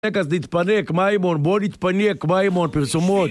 אז נתפנק, מיימון, בוא נתפנק, מיימון, פרסומות.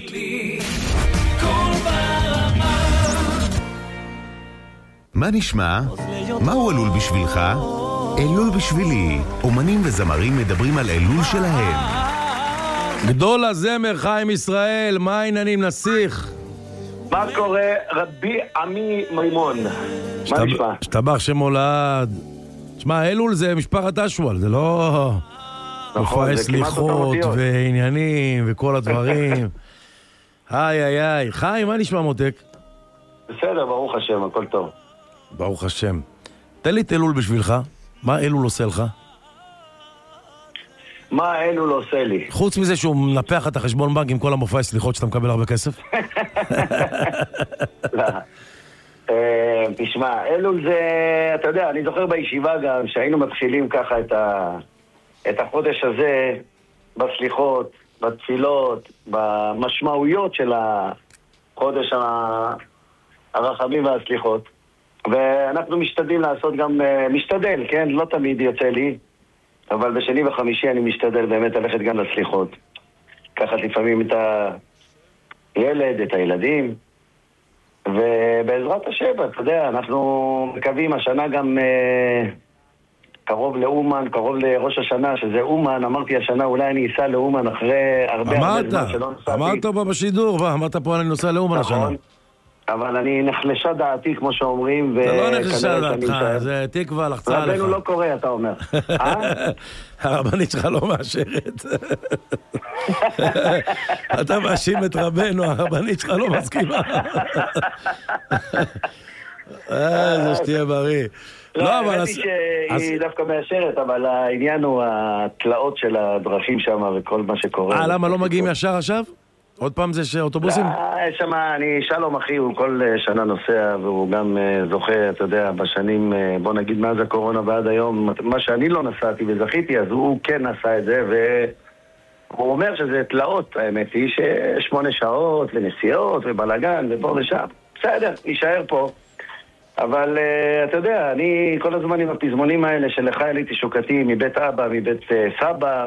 מה נשמע? מהו אלול בשבילך? אלול בשבילי. אומנים וזמרים מדברים על אלול שלהם. גדול הזמר חיים ישראל, מה העניינים נסיך? מה קורה רבי עמי מימון? מה נשמע? שטבח שמולד. תשמע, אלול זה משפחת אשואל, זה לא... מופעי סליחות ועניינים וכל הדברים. היי היי היי. חיים, מה נשמע מותק? בסדר, ברוך השם, הכל טוב. ברוך השם. תן לי את אלול בשבילך. מה אלול עושה לך? מה אלול עושה לי? חוץ מזה שהוא מנפח את החשבון בנק עם כל המופעי סליחות שאתה מקבל הרבה כסף? לא. תשמע, אלול זה, אתה יודע, אני זוכר בישיבה גם שהיינו מתחילים ככה את החודש הזה בסליחות, בתפילות, במשמעויות של החודש הרחמים והסליחות. ואנחנו משתדלים לעשות גם, משתדל, כן? לא תמיד יוצא לי, אבל בשני וחמישי אני משתדל באמת ללכת גם לסליחות. ככה לפעמים את הילד, את הילדים. ובעזרת השם, אתה יודע, אנחנו מקווים השנה גם קרוב לאומן, קרוב לראש השנה, שזה אומן. אמרתי השנה, אולי אני אסע לאומן אחרי הרבה זמן שלא נסעתי. אמרת פה בשידור, אמרת פה אני נוסע לאומן השנה. אבל אני נחלשה דעתי, כמו שאומרים. זה לא נחלשה דעתך, זה תקווה לחצה עליך. רבנו לא קורא, אתה אומר. הרבנית שלך לא מאשרת. אתה מאשים את רבנו, הרבנית שלך לא מסכימה. זה שתהיה בריא. לא, האמת היא שהיא דווקא מאשרת, אבל העניין הוא התלאות של הדרכים שם וכל מה שקורה. למה לא מגיעים ישר עכשיו? עוד פעם זה שאוטובוסים? שלום אחי, הוא כל שנה נוסע והוא גם זוכה, אתה יודע, בשנים, בוא נגיד מאז הקורונה ועד היום, מה שאני לא נסעתי וזכיתי, אז הוא כן נסע את זה, והוא אומר שזה תלאות, האמת היא, 8 שעות ונסיעות ובלגן ופה ושם. בסדר, יישאר פה. אבל אתה יודע, אני כל הזמן עם הפזמונים האלה שלך עליתי שוקתי מבית אבא, מבית סבא,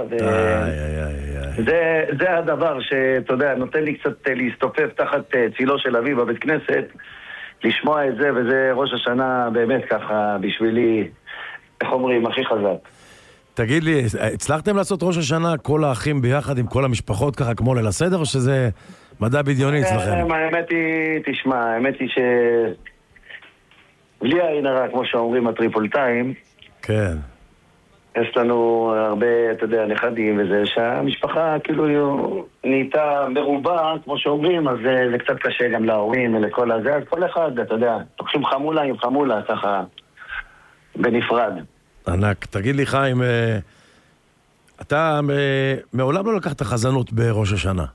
זה הדבר שאתה יודע, נותן לי קצת להסתופף תחת צילו של אבי בבית כנסת, לשמוע את זה, וזה ראש השנה באמת ככה בשבילי, איך אומרים, הכי חזק. תגיד לי, הצלחתם לעשות ראש השנה כל האחים ביחד עם כל המשפחות ככה כמו ליל הסדר, או שזה מדע בדיוני אצלכם? האמת היא, תשמע, האמת היא בלי העין הרע, כמו שאומרים, הטריפולטאים. כן. יש לנו הרבה, אתה יודע, נכדים וזה, שהמשפחה כאילו נהייתה מרובה, כמו שאומרים, אז זה קצת קשה גם להורים ולכל הזה, אז כל אחד, אתה יודע, תוקחים חמולה עם חמולה, ככה, בנפרד. ענק. תגיד לי, חיים, אתה מעולם לא לקחת חזנות בראש השנה.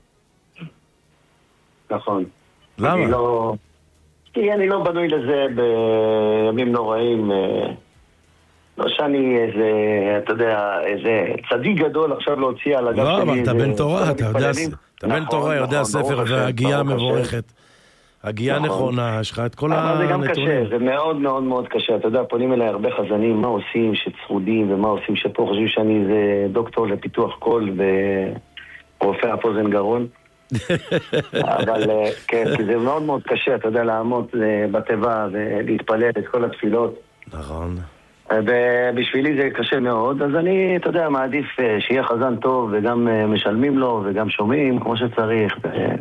נכון. למה? כי אני לא בנוי לזה בימים נוראים, לא שאני איזה, אתה יודע, איזה צדיק גדול עכשיו להוציא על הגב שלי. לא, אבל אתה בן תורה, אתה בן תורה, יודע ספר והגיעה מבורכת. הגיעה נכונה, יש לך את כל הנתונים. אבל זה גם קשה, זה מאוד מאוד מאוד קשה. אתה יודע, פונים אליי הרבה חזנים, מה עושים שצרודים ומה עושים שפה, חושבים שאני איזה דוקטור לפיתוח קול ורופא אף אוזן גרון. אבל כן, כי זה מאוד מאוד קשה, אתה יודע, לעמוד בטבע ולהתפלל את כל התפילות. נכון. ובשבילי זה קשה מאוד, אז אני, אתה יודע, מעדיף שיהיה חזן טוב וגם משלמים לו וגם שומעים כמו שצריך.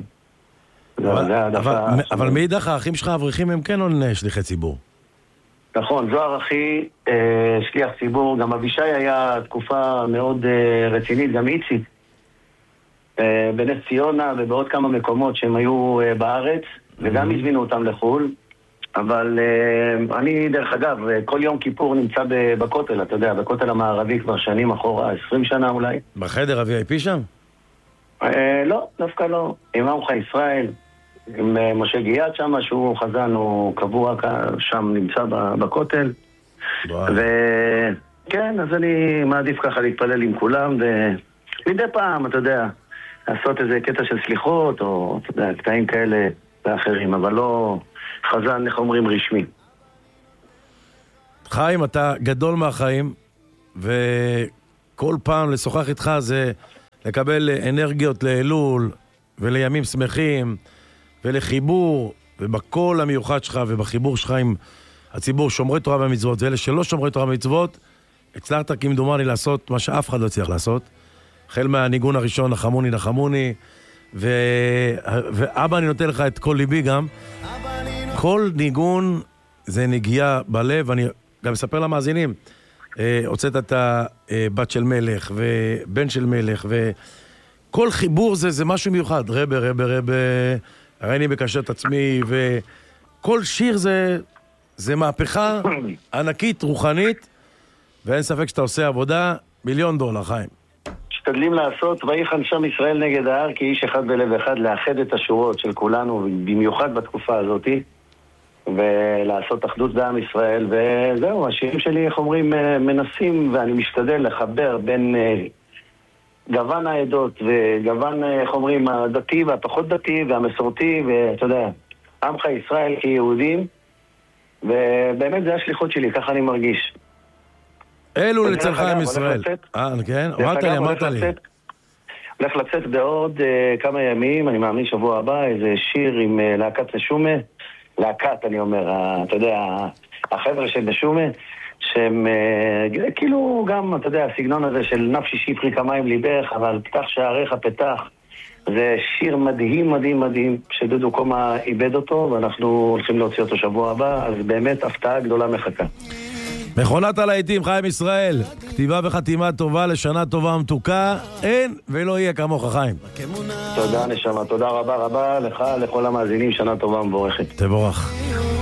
אבל מאידך האחים שלך אברכים הם כן או שליחי ציבור? נכון, זוהר אחי שליח ציבור, גם אבישי היה תקופה מאוד רצינית, גם איצי בנס ציונה ובעוד כמה מקומות שהם היו בארץ וגם הזמינו אותם לחול. אבל אני דרך אגב כל יום כיפור נמצא בכותל, אתה יודע, בכותל המערבי כבר שנים אחורה, 20 שנה אולי. בחדר ה-VIP שם? לא, דווקא לא. עם עמך ישראל, עם משה גיאת שם, שהוא חזן, הוא קבוע שם נמצא בכותל. וכן, אז אני מעדיף ככה להתפלל עם כולם, ומדי פעם, אתה יודע, לעשות איזה קטע של סליחות, או אתה יודע, קטעים כאלה ואחרים, אבל לא חזן, איך אומרים, רשמי. חיים, אתה גדול מהחיים, וכל פעם לשוחח איתך זה לקבל אנרגיות לאלול, ולימים שמחים, ולחיבור, ובקול המיוחד שלך, ובחיבור שלך עם הציבור שומרי תורה ומצוות, ואלה שלא שומרי תורה ומצוות, הצלחת כמדומני לעשות מה שאף אחד לא הצליח לעשות. החל מהניגון הראשון, נחמוני, נחמוני, ואבא, אני נותן לך את כל ליבי גם. כל ניגון זה נגיעה בלב, אני גם אספר למאזינים, הוצאת את הבת של מלך, ובן של מלך, וכל חיבור זה משהו מיוחד. רבה, הרי אני מקשר את עצמי, וכל שיר זה מהפכה ענקית, רוחנית, ואין ספק שאתה עושה עבודה $1,000,000, חיים. משתדלים לעשות, ויחן שם ישראל נגד ההר, כי איש אחד בלב אחד, לאחד את השורות של כולנו, במיוחד בתקופה הזאת, ולעשות אחדות בעם ישראל, וזהו, השירים שלי, איך אומרים, מנסים, ואני משתדל לחבר בין גוון העדות, וגוון, איך אומרים, הדתי והפחות דתי, והמסורתי, ואתה יודע, עמך ישראל כיהודים, ובאמת זה השליחות שלי, ככה אני מרגיש. אלול אצל חיים ישראל. כן? אמרת לי. הולך לצאת בעוד כמה ימים, אני מאמין שבוע הבא, איזה שיר עם להקת נשומה. להקת, אני אומר, אתה יודע, החבר'ה של נשומה, שהם כאילו גם, אתה יודע, הסגנון הזה של נפשי שפרי כמיים ליבך, אבל פתח שעריך פתח. זה שיר מדהים, מדהים, מדהים, שדודו קומה איבד אותו, ואנחנו הולכים להוציא אותו שבוע הבא, אז באמת הפתעה גדולה מחכה. מכונת הלהיטים, חיים ישראל, כתיבה וחתימה טובה לשנה טובה ומתוקה, אין ולא יהיה כמוך, חיים. תודה נשמה, תודה רבה רבה לך, לכל המאזינים, שנה טובה ומבורכת. תבורך.